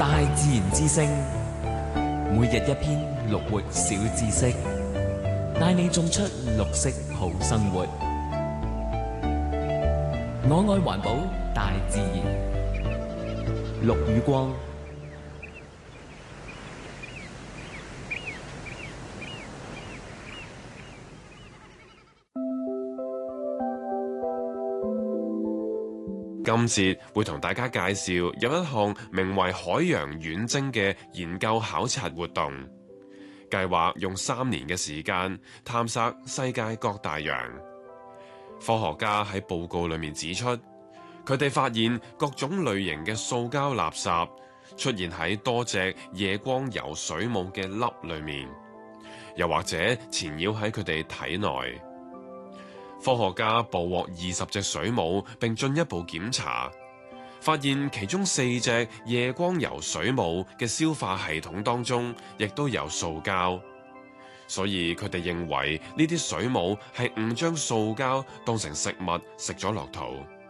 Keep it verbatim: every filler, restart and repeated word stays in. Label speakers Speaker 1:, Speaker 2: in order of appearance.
Speaker 1: 大自然之聲，每日一篇綠活小知識，帶你種出綠色好生活。我愛環保，大自然。陸宇光。
Speaker 2: 今節會同大家介紹有一項名為海洋遠征嘅研究考察活動，計劃用三年嘅時間探索世界各大洋。科學家喺報告裏面指出，佢哋發現各種類型嘅塑膠垃圾出現喺多隻夜光游水母嘅粒裏面，又或者纏繞喺佢哋體內。科學家捕獲二十隻水母，並進一步檢查，發現其中四隻夜光游水母嘅消化系統當中亦都有塑膠，所以佢哋認為呢啲水母係唔將塑膠當成食物食咗落肚。